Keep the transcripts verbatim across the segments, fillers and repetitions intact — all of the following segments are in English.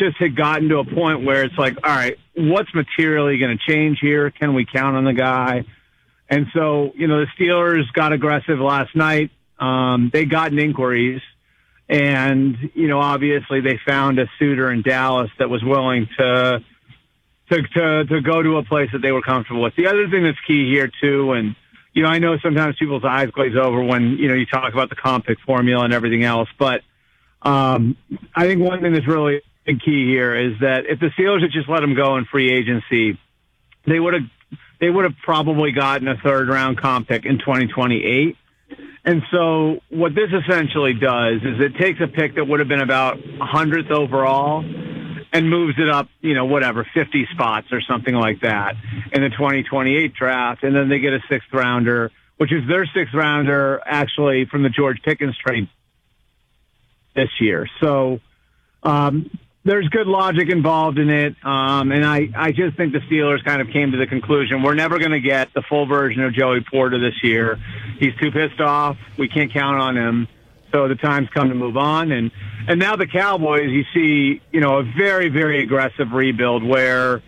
just had gotten to a point where it's like, all right, what's materially going to change here? Can we count on the guy? And so, you know, the Steelers got aggressive last night. Um, they got inquiries, and, you know, obviously they found a suitor in Dallas that was willing to, to, to, to go to a place that they were comfortable with. The other thing that's key here, too, and, you know, I know sometimes people's eyes glaze over when, you know, you talk about the comp pick formula and everything else, but um, I think one thing that's really key here is that if the Steelers had just let him go in free agency, they would have they would have probably gotten a third round comp pick in twenty twenty-eight. And so what this essentially does is it takes a pick that would have been about one hundredth overall and moves it up, you know, whatever, fifty spots or something like that in the twenty twenty-eight draft. And then they get a sixth rounder, which is their sixth rounder actually from the George Pickens trade this year. So, um, there's good logic involved in it, um, and I, I just think the Steelers kind of came to the conclusion we're never going to get the full version of Joey Porter this year. He's too pissed off. We can't count on him. So the time's come to move on. And, and now the Cowboys, you see, you know, a very, very aggressive rebuild where,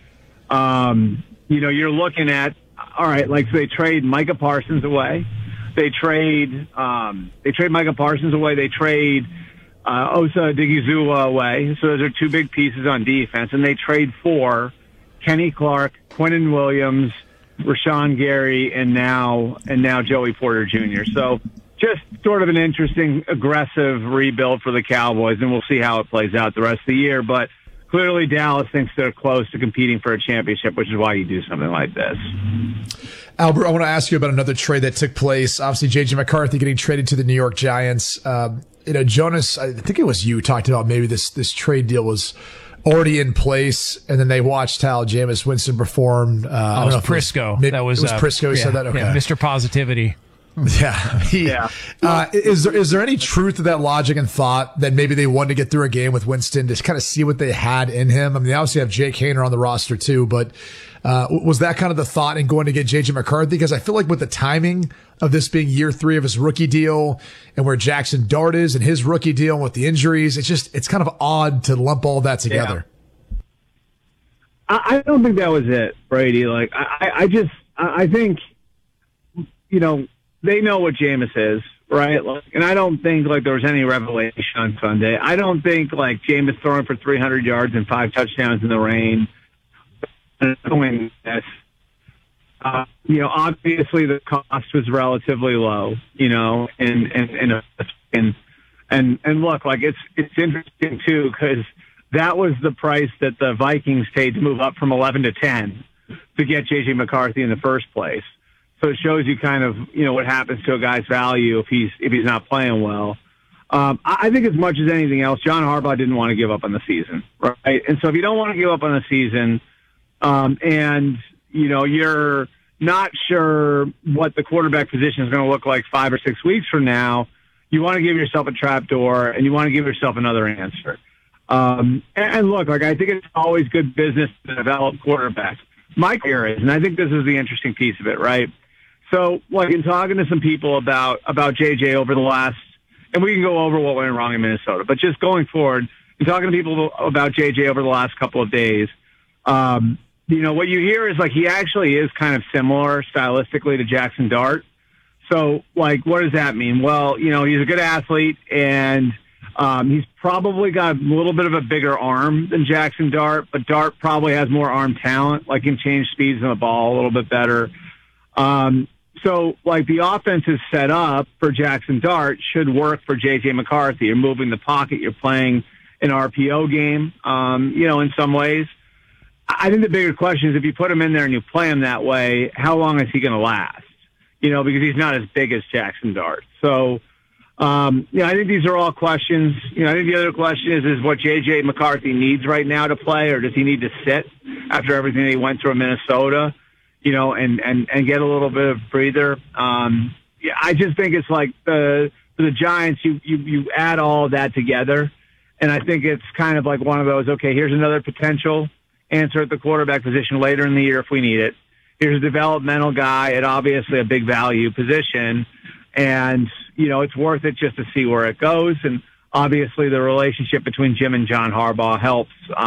um, you know, you're looking at, all right, like so they trade Micah Parsons away. They trade, um, they trade Micah Parsons away. They trade Uh, Osa Odighizuwa away. So those are two big pieces on defense. And they trade for Kenny Clark, Quinnen Williams, Rashawn Gary, and now and now Joey Porter Junior So just sort of an interesting, aggressive rebuild for the Cowboys, and we'll see how it plays out the rest of the year. But clearly Dallas thinks they're close to competing for a championship, which is why you do something like this. Albert, I want to ask you about another trade that took place. Obviously, J J McCarthy getting traded to the New York Giants. Um, you know, Jonas, I think it was you talked about maybe this this trade deal was already in place, and then they watched how Jameis Winston performed. Uh, oh, I don't know if Prisco. It was, that was, it was uh, Prisco who yeah, said that? Okay. Yeah, Mister Positivity. Yeah. He, yeah. Uh, is there, is there any truth to that logic and thought that maybe they wanted to get through a game with Winston to kind of see what they had in him? I mean, they obviously have Jake Haener on the roster too, but, uh, was that kind of the thought in going to get J J McCarthy? Because I feel like with the timing of this being year three of his rookie deal and where Jackson Dart is and his rookie deal and with the injuries, it's just, it's kind of odd to lump all that together. Yeah. I, I don't think that was it, Brady. Like, I, I just, I think, you know, they know what Jameis is, right? Like, and I don't think, like, there was any revelation on Sunday. I don't think, like, Jameis throwing for three hundred yards and five touchdowns in the rain. Doing this. Uh, you know, obviously the cost was relatively low, you know, and, and, and, and, and, and look, like, it's, it's interesting, too, because that was the price that the Vikings paid to move up from eleven to ten to get J J McCarthy in the first place. So it shows you kind of, you know, what happens to a guy's value if he's if he's not playing well. Um, I think as much as anything else, John Harbaugh didn't want to give up on the season, right? And so if you don't want to give up on the season, um, and, you know, you're not sure what the quarterback position is going to look like five or six weeks from now, you want to give yourself a trapdoor and you want to give yourself another answer. Um, and, and look, like, I think it's always good business to develop quarterbacks. My career is, and I think this is the interesting piece of it, right? So, like, in talking to some people about, about J J over the last, and we can go over what went wrong in Minnesota, but just going forward, in talking to people about J J over the last couple of days, um, you know, what you hear is, like, he actually is kind of similar stylistically to Jackson Dart. So, like, what does that mean? Well, you know, he's a good athlete, and um, he's probably got a little bit of a bigger arm than Jackson Dart, but Dart probably has more arm talent, like, can change speeds on the ball a little bit better. Um, So, like, the offense is set up for Jackson Dart should work for J J McCarthy. You're moving the pocket. You're playing an R P O game, um, you know, in some ways. I think the bigger question is if you put him in there and you play him that way, how long is he going to last? You know, because he's not as big as Jackson Dart. So, um, you know, I think these are all questions. You know, I think the other question is, is what J J McCarthy needs right now to play, or does he need to sit after everything that he went through in Minnesota? You know, and, and, and get a little bit of breather. Um, yeah, I just think it's like the, for the Giants, you, you, you add all of that together. And I think it's kind of like one of those, okay, here's another potential answer at the quarterback position later in the year if we need it. Here's a developmental guy at obviously a big value position. And, you know, it's worth it just to see where it goes. And obviously the relationship between Jim and John Harbaugh helps.